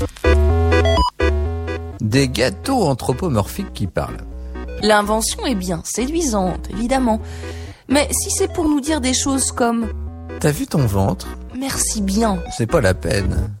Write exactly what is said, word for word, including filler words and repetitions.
Des gâteaux anthropomorphiques qui parlent. L'invention est bien séduisante, évidemment. Mais si c'est pour nous dire des choses comme « T'as vu ton ventre ? Merci bien », C'est pas la peine.